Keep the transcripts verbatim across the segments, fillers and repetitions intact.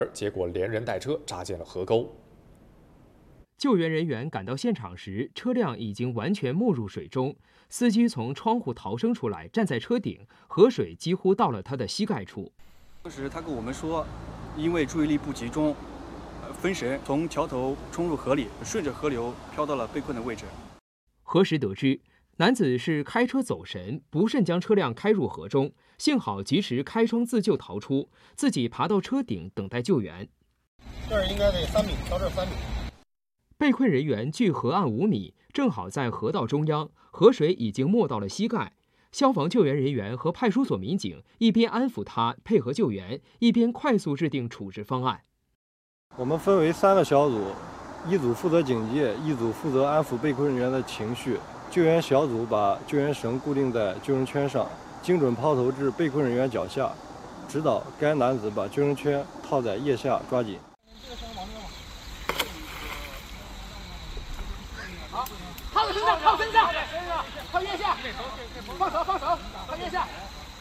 结果连人带车扎进了河沟。 救援人员赶到现场时，车辆已经完全没入水中，司机从窗户逃生出来，站在车顶，河水几乎到了他的膝盖处。 当时他跟我们说，因为注意力不集中，分神，从桥头冲入河里，顺着河流飘到了被困的位置。 核实得知，男子是开车走神，不慎将车辆开入河中，幸好及时开窗自救逃出，自己爬到车顶等待救援。 这儿应该得三米，到这儿三米。 被困人员距河岸五米，正好在河道中央，河水已经没到了膝盖。消防救援人员和派出所民警一边安抚他，配合救援，一边快速制定处置方案。 我们分为三个小组，一组负责警戒，一组负责安抚被困人员的情绪。救援小组把救援绳固定在救生圈上，精准抛投至被困人员脚下，指导该男子把救生圈套在腋下，抓紧。 好，套在身上，套身上，套腋下，放手，放手，套腋下。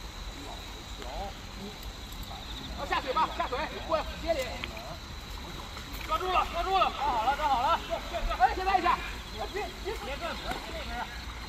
好，下水吧，下水，过接里。抓住了，抓住了，抓好了，抓好了。哎，先来一下，别别别个死，那边。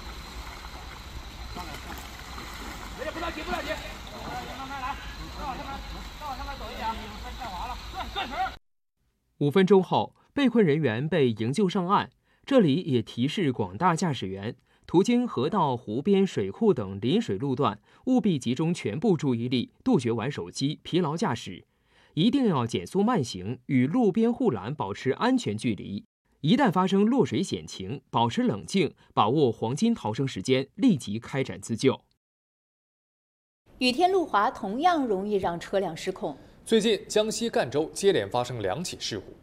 没事，不着急，不着急。慢慢来，再往上面，再往上面走一点，快下滑了，转转绳。 五分钟后，被困人员被营救上岸。这里也提示广大驾驶员，途经河道、湖边、水库等临水路段，务必集中全部注意力，杜绝玩手机、疲劳驾驶。一定要减速慢行，与路边护栏保持安全距离。一旦发生落水险情，保持冷静，把握黄金逃生时间，立即开展自救。 雨天路滑同样容易让车辆失控。 最近，江西赣州接连发生两起事故。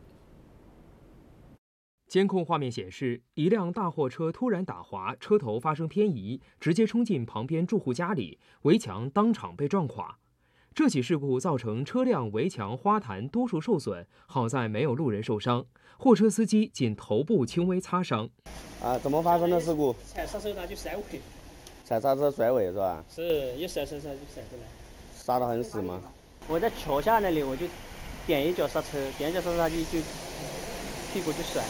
监控画面显示，一辆大货车突然打滑，车头发生偏移，直接冲进旁边住户家里，围墙当场被撞垮。这起事故造成车辆围墙、花坛多处受损，好在没有路人受伤，货车司机仅头部轻微擦伤。 啊，怎么发生的事故？ 踩刹车它就甩尾。 踩刹车甩尾是吧？ 是，一甩甩甩就甩出来。 刹得很死吗？ 我在桥下那里，我就点一脚刹车，点一脚刹车它就就屁股就甩。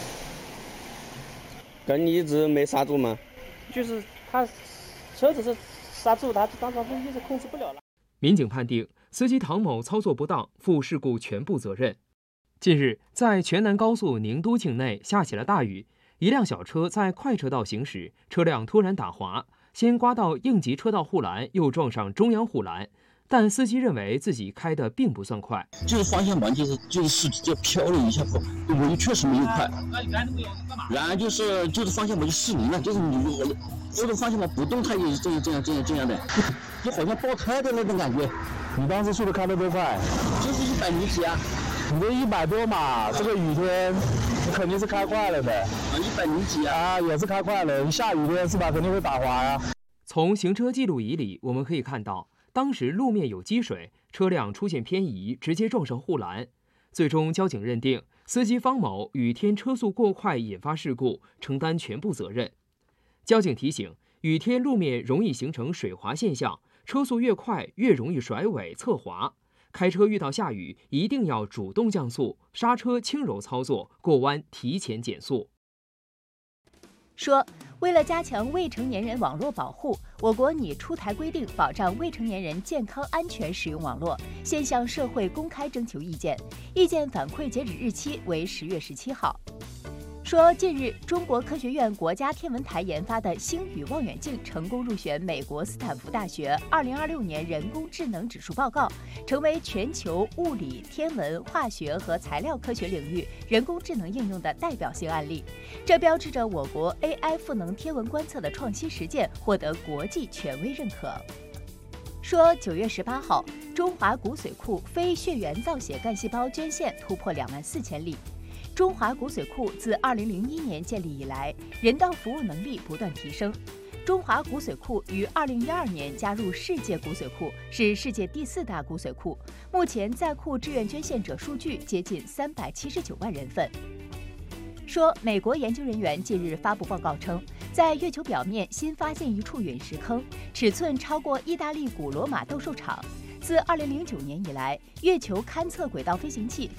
跟你一直没刹住吗？ 就是他车子是刹住，他当时一直控制不了了。 民警判定司机唐某操作不当，负事故全部责任。近日，在全南高速宁都境内下起了大雨，一辆小车在快车道行驶，车辆突然打滑，先刮到应急车道护栏，又撞上中央护栏。但司机认为自己开的并不算快， 就是方向盘就是就是就飘了一下，我确实没有快，然后就是就是方向盘就失灵了，就是你我这个方向盘不动，它也是这样这样这样这样的，就好像爆胎的那种感觉。 你当时速度开得多快？ 就是一百米几啊。 你这一百多码，这个雨天你肯定是开快了的。 啊，一百米几啊？ 啊，也是开快了。你下雨天是吧，肯定会打滑呀。 从行车记录仪里我们可以看到，当时路面有积水，车辆出现偏移，直接撞上护栏。最终，交警认定司机方某雨天车速过快引发事故，承担全部责任。交警提醒，雨天路面容易形成水滑现象，车速越快越容易甩尾侧滑。开车遇到下雨，一定要主动降速，刹车轻柔操作，过弯提前减速。 说，为了加强未成年人网络保护，我国拟出台规定，保障未成年人健康安全使用网络，现向社会公开征求意见，意见反馈截止日期为十月十七号。说，近日，中国科学院国家天文台研发的星宇望远镜成功入选美国斯坦福大学二零二六年人工智能指数报告，成为全球物理、天文、化学和材料科学领域人工智能应用的代表性案例。这标志着我国 A I 赋能天文观测的创新实践获得国际权威认可。说，九月十八号，中华骨髓库非血缘造血干细胞捐献突破两万四千例。中华骨髓库自二零零一年建立以来，人道服务能力不断提升。中华骨髓库于二零一二年加入世界骨髓库，是世界第四大骨髓库。目前在库志愿捐献者数据接近三百七十九万人份。说，美国研究人员近日发布报告称，在月球表面新发现一处陨石坑，尺寸超过意大利古罗马斗兽场。 自二零零九年以来，月球勘测轨道飞行器